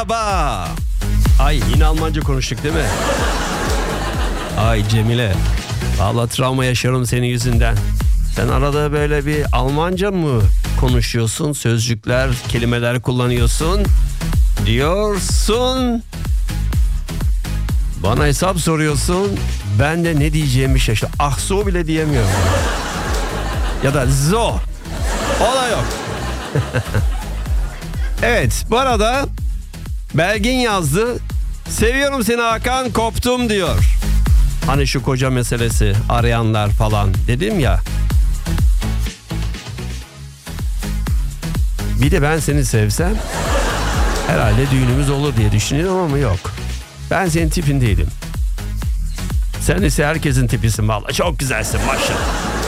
Wunderbar. Ay yine Almanca konuştuk değil mi? Ay Cemile. Vallahi travma yaşıyorum senin yüzünden. Sen arada böyle bir Almanca mı konuşuyorsun? Sözcükler, kelimeler kullanıyorsun. Diyorsun. Bana hesap soruyorsun. Ben de ne diyeceğimi şaşırdım. Ah so bile diyemiyorum. Ya da zo. O da yok. Evet, bu arada Belgin yazdı. Seviyorum seni Hakan, koptum diyor. Hani şu koca meselesi, arayanlar falan dedim ya. Bir de ben seni sevsem herhalde düğünümüz olur diye düşünüyorum ama yok. Ben senin tipin değilim. Sen ise herkesin tipisin vallahi. Çok güzelsin maşallah.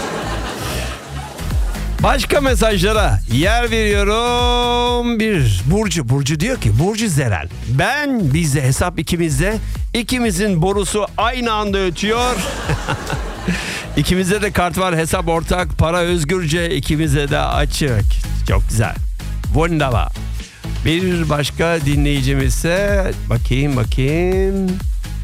Başka mesajlara yer veriyorum. Bir Burcu diyor ki, Burcu Zeren. Ben bizde hesap ikimizde. İkimizin borusu aynı anda ötüyor. İkimizde de kart var, hesap ortak, para özgürce, ikimize de açık. Çok güzel. Wunderbar. Bir başka dinleyicimiz ise bakayım.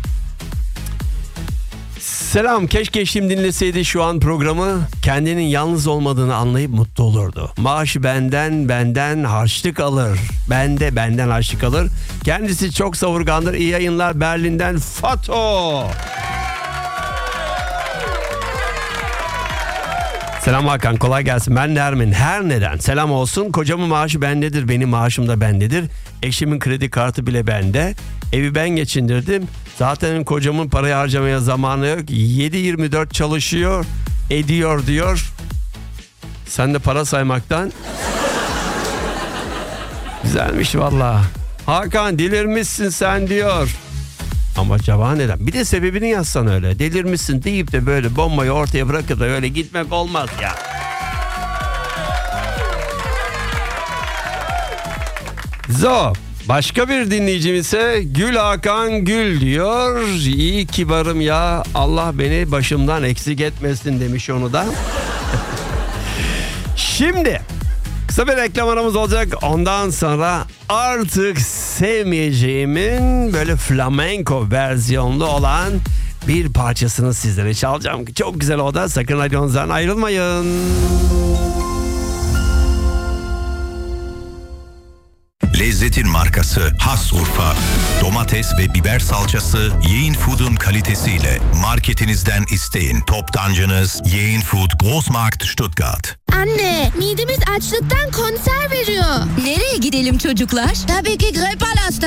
Selam, keşke eşim dinleseydi şu an programı. Kendinin yalnız olmadığını anlayıp mutlu olurdu. Maaşı benden harçlık alır. Benden harçlık alır. Kendisi çok savurgandır. İyi yayınlar Berlin'den Fato. Selam Hakan, kolay gelsin. Ben Nermin. Her neden selam olsun. Kocamın maaşı bendedir, benim maaşım da bendedir. Eşimin kredi kartı bile bende. Evi ben geçindirdim. Zaten kocamın parayı harcamaya zamanı yok. 7/24 çalışıyor, ediyor diyor. Sen de para saymaktan. Güzelmiş valla. Hakan delirmişsin sen diyor. Ama acaba neden? Bir de sebebini yazsan öyle. Delirmişsin deyip de böyle bombayı ortaya bırakıp da öyle gitmek olmaz ya. Zo. Başka bir dinleyicim ise Gül Hakan Gül diyor. İyi kibarım ya. Allah beni başımdan eksik etmesin demiş onu da. Şimdi kısa bir reklam aramız olacak. Ondan sonra artık sevmeyeceğimin böyle flamenco versiyonlu olan bir parçasını sizlere çalacağım. Çok güzel o da. Sakın radyonuzdan ayrılmayın. Lezzetin markası Has Urfa. Domates ve biber salçası Yeğen Food'un kalitesiyle marketinizden isteyin. Toptancınız Yeğen Food Großmarkt Stuttgart. Anne, midemiz açlıktan konser veriyor. Nereye gidelim çocuklar? Tabii ki Grill Palas'ta.